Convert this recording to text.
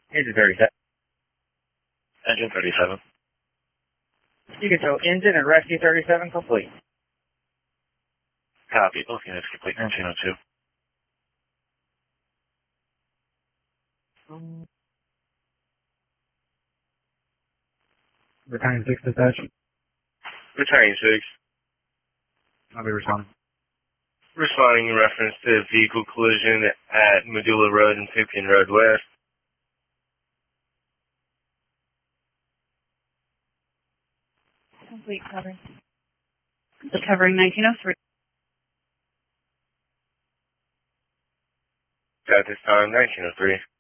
Engine 37. Engine 37. You can show engine and rescue 37 complete. Copy. Both units complete. 1902. Battalion 6 dispatch. Battalion 6. I'll be responding. Responding in reference to vehicle collision at Medulla Road and Pipkin Road West. Complete covering. Covering 1903. At this time, 1903.